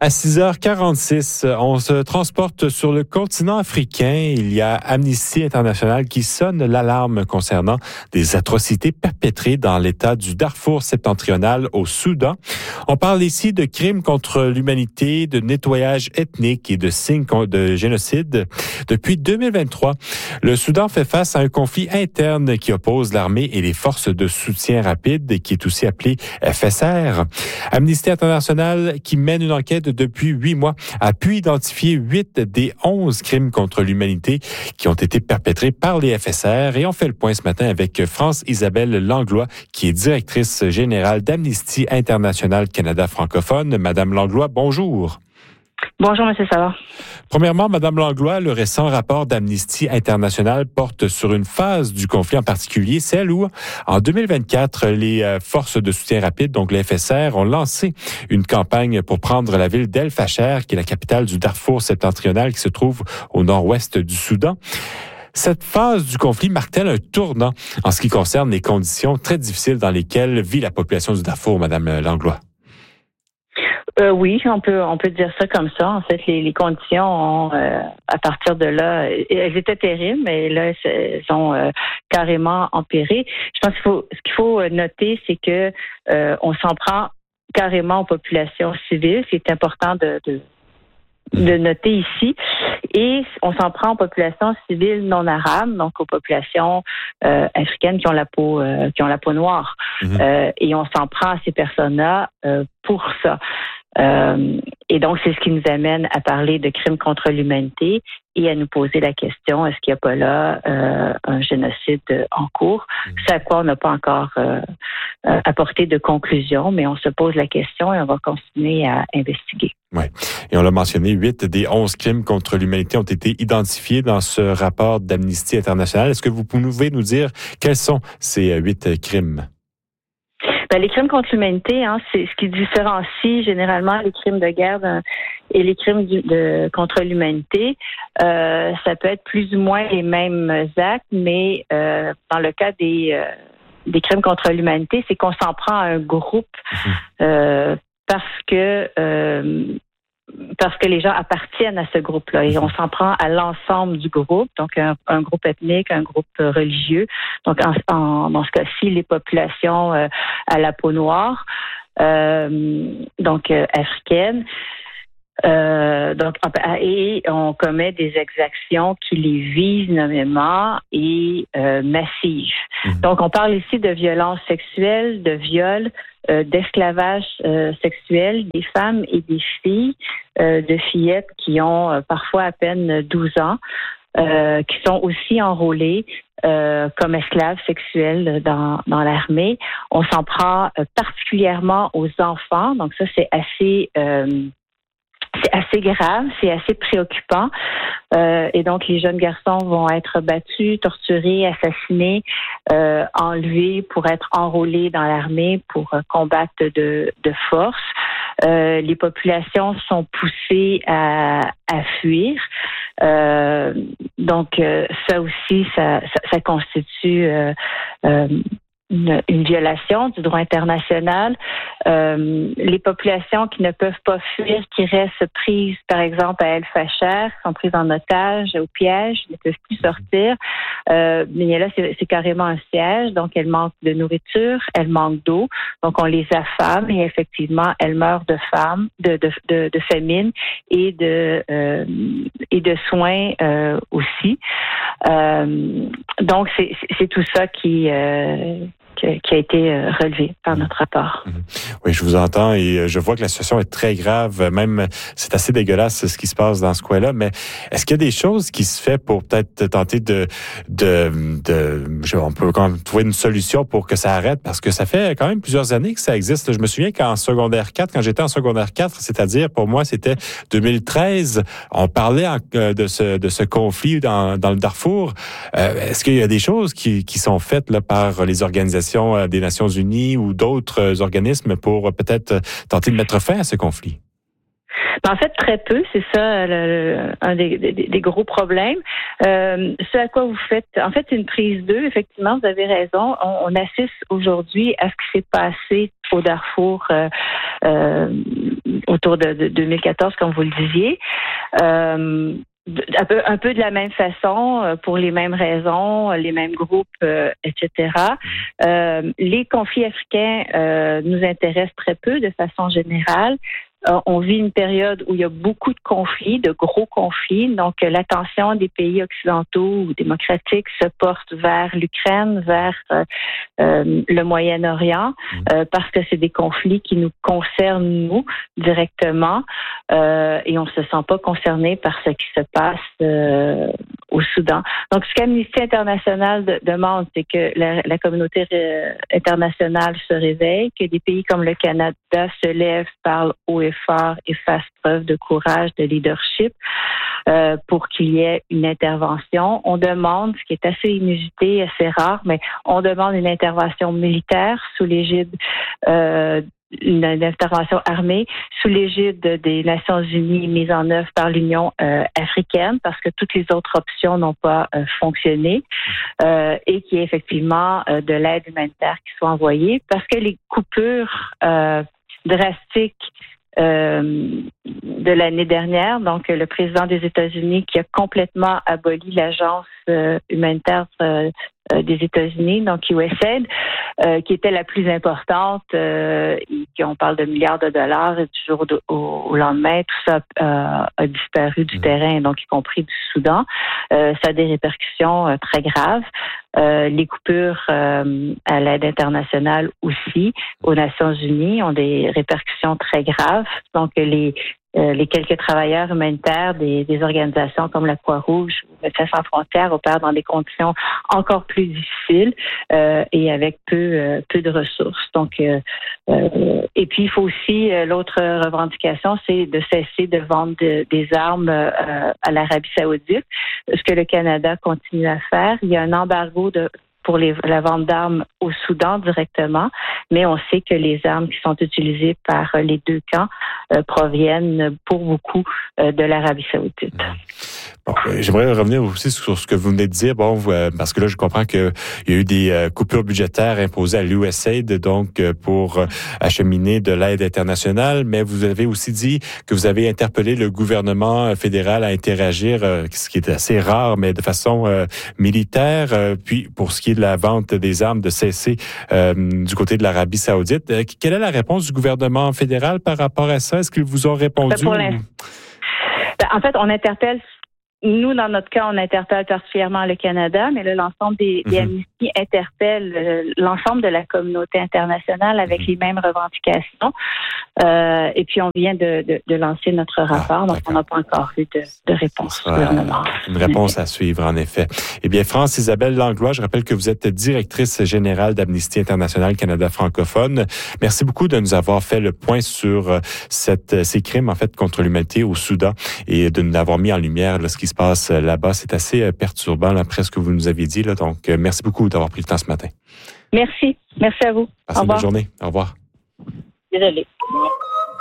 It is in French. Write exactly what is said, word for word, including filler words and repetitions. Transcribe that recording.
À six heures quarante-six, on se transporte sur le continent africain. Il y a Amnesty International qui sonne l'alarme concernant des atrocités perpétrées dans l'État du Darfour septentrional au Soudan. On parle ici de crimes contre l'humanité, de nettoyage ethnique et de signes de génocide. Depuis deux mille vingt-trois, le Soudan fait face à un conflit interne qui oppose l'armée et les forces de soutien rapide, qui est aussi appelé F S R. Amnesty International, qui mène une enquête depuis huit mois, a pu identifier huit des onze crimes contre l'humanité qui ont été perpétrés par les F S R. Et on fait le point ce matin avec France-Isabelle Langlois, qui est directrice générale d'Amnesty International Canada francophone. Madame Langlois, bonjour. Bonjour, M. Savard. Premièrement, Madame Langlois, le récent rapport d'Amnesty International porte sur une phase du conflit en particulier, celle où, en deux mille vingt-quatre, les forces de soutien rapide, donc les F S R, ont lancé une campagne pour prendre la ville d'El Fasher, qui est la capitale du Darfour septentrional, qui se trouve au nord-ouest du Soudan. Cette phase du conflit marque-t-elle un tournant en ce qui concerne les conditions très difficiles dans lesquelles vit la population du Darfour, Madame Langlois? Euh, oui, on peut on peut dire ça comme ça. En fait, les, les conditions ont, euh, à partir de là, elles étaient terribles, mais là, elles ont euh, carrément empiré. Je pense qu'il faut ce qu'il faut noter, c'est que euh, on s'en prend carrément aux populations civiles. C'est important de, de de noter ici. Et on s'en prend aux populations civiles non arabes, donc aux populations euh, africaines qui ont la peau euh, qui ont la peau noire. Mmh. Euh, et on s'en prend à ces personnes-là euh, pour ça. Euh, et donc, c'est ce qui nous amène à parler de crimes contre l'humanité et à nous poser la question, est-ce qu'il n'y a pas là euh, un génocide en cours? Mmh. C'est à quoi on n'a pas encore euh, apporté de conclusion, mais on se pose la question et on va continuer à investiguer. Oui. Et on l'a mentionné, huit des onze crimes contre l'humanité ont été identifiés dans ce rapport d'Amnesty International. Est-ce que vous pouvez nous dire quels sont ces huit crimes? Ben, les crimes contre l'humanité, hein, c'est ce qui différencie généralement les crimes de guerre de, et les crimes de, de, contre l'humanité. Euh, ça peut être plus ou moins les mêmes actes, mais euh, dans le cas des, euh, des crimes contre l'humanité, c'est qu'on s'en prend à un groupe euh, parce que euh, parce que les gens appartiennent à ce groupe-là et on s'en prend à l'ensemble du groupe, donc un, un groupe ethnique, un groupe religieux. Donc en, en, dans ce cas-ci, les populations euh, à la peau noire, euh, donc euh, africaines. Euh, donc et on commet des exactions qui les visent nommément et euh, massives. Mmh. Donc on parle ici de violences sexuelles, de viols, euh, d'esclavage euh, sexuel des femmes et des filles, euh, de fillettes qui ont euh, parfois à peine douze ans, euh, qui sont aussi enrôlées euh, comme esclaves sexuels dans, dans l'armée. On s'en prend euh, particulièrement aux enfants, donc ça c'est assez euh, C'est assez grave, c'est assez préoccupant. Euh, et donc, les jeunes garçons vont être battus, torturés, assassinés, euh, enlevés pour être enrôlés dans l'armée pour euh, combattre de, de force. Euh, les populations sont poussées à, à fuir. Euh, donc, euh, ça aussi, ça, ça, ça constitue euh, euh, Une, une violation du droit international. Euh, les populations qui ne peuvent pas fuir, qui restent prises, par exemple, à El Fasher, sont prises en otage, au piège, ne peuvent plus sortir. Euh, mais là, c'est, c'est carrément un siège, donc elles manquent de nourriture, elles manquent d'eau, donc on les affame et effectivement, elles meurent de faim, de, de, de, de famine et de, euh, et de soins euh, aussi. Euh, donc, c'est, c'est tout ça qui... Euh, qui a été relevé par notre rapport. Oui, je vous entends et je vois que la situation est très grave. Même, c'est assez dégueulasse ce qui se passe dans ce coin-là. Mais est-ce qu'il y a des choses qui se fait pour peut-être tenter de, de, de, je, on peut quand même trouver une solution pour que ça arrête? Parce que ça fait quand même plusieurs années que ça existe. Je me souviens qu'en secondaire quatre, quand j'étais en secondaire quatre, c'est-à-dire pour moi, c'était deux mille treize, on parlait en, de ce, de ce conflit dans, dans le Darfour. Euh, est-ce qu'il y a des choses qui, qui sont faites là, par les organisations des Nations Unies ou d'autres organismes pour peut-être tenter de mettre fin à ce conflit? En fait, très peu, c'est ça le, le, un des, des, des gros problèmes. Euh, ce à quoi vous faites, en fait, c'est une prise d'eux. Effectivement, vous avez raison. On, on assiste aujourd'hui à ce qui s'est passé au Darfour euh, euh, autour de, de deux mille quatorze, comme vous le disiez. Euh, Un peu, un peu de la même façon, pour les mêmes raisons, les mêmes groupes, euh, et cetera. Euh, les conflits africains euh, nous intéressent très peu de façon générale. Euh, on vit une période où il y a beaucoup de conflits, de gros conflits. Donc, euh, l'attention des pays occidentaux ou démocratiques se porte vers l'Ukraine, vers euh, euh, le Moyen-Orient, euh, parce que c'est des conflits qui nous concernent, nous, directement. Euh, et on ne se sent pas concerné par ce qui se passe euh, au Soudan. Donc, ce qu'Amnesty International de, demande, c'est que la, la communauté euh, internationale se réveille, que des pays comme le Canada se lèvent, parlent haut et fort et fassent preuve de courage, de leadership euh, pour qu'il y ait une intervention. On demande, ce qui est assez inusité, assez rare, mais on demande une intervention militaire sous l'égide euh, une, une intervention armée sous l'égide des Nations Unies mise en œuvre par l'Union euh, africaine parce que toutes les autres options n'ont pas euh, fonctionné euh, et qu'il y ait effectivement euh, de l'aide humanitaire qui soit envoyée parce que les coupures euh, drastiques euh, de l'année dernière, donc le président des États-Unis qui a complètement aboli l'agence euh, humanitaire euh, des États-Unis, donc U S A I D, euh, qui était la plus importante, euh, et qui, on parle de milliards de dollars, et du jour au, au lendemain, tout ça euh, a disparu du mmh. terrain, donc y compris du Soudan. Euh, ça a des répercussions euh, très graves. Euh, les coupures euh, à l'aide internationale aussi, aux Nations Unies, ont des répercussions très graves. Donc, les Euh, les quelques travailleurs humanitaires des, des organisations comme la Croix-Rouge ou Médecins sans frontières opèrent dans des conditions encore plus difficiles euh, et avec peu euh, peu de ressources. Donc, euh, euh, et puis il faut aussi euh, l'autre revendication, c'est de cesser de vendre de, des armes euh, à l'Arabie Saoudite, ce que le Canada continue à faire. Il y a un embargo de pour les, la vente d'armes au Soudan directement, mais on sait que les armes qui sont utilisées par les deux camps euh, proviennent pour beaucoup euh, de l'Arabie Saoudite. Bon, j'aimerais revenir aussi sur ce que vous venez de dire, bon, parce que là, je comprends qu'il y a eu des coupures budgétaires imposées à l'U S A I D, donc pour acheminer de l'aide internationale, mais vous avez aussi dit que vous avez interpellé le gouvernement fédéral à interagir, ce qui est assez rare, mais de façon euh, militaire, puis pour ce qui est de la vente des armes, de cesser euh, du côté de l'Arabie Saoudite. Quelle est la réponse du gouvernement fédéral par rapport à ça? Est-ce qu'ils vous ont répondu? Pour ou... En fait, on interpelle Nous, dans notre cas, on interpelle particulièrement le Canada, mais là, l'ensemble des, des mm-hmm. Amnesty interpelle euh, l'ensemble de la communauté internationale avec mm-hmm. les mêmes revendications. Euh, et puis, on vient de, de, de lancer notre rapport, ah, donc on n'a pas encore eu de, de réponse du gouvernement. Une réponse à suivre, en effet. Eh bien, France Isabelle Langlois, je rappelle que vous êtes directrice générale d'Amnesty International Canada francophone. Merci beaucoup de nous avoir fait le point sur cette, ces crimes, en fait, contre l'humanité au Soudan et de nous avoir mis en lumière là, ce qui se passe là-bas. C'est assez perturbant, là, après ce que vous nous aviez dit. Là. Donc, merci beaucoup d'avoir pris le temps ce matin. Merci. Merci à vous. Passez une bonne journée. Au revoir. Désolée.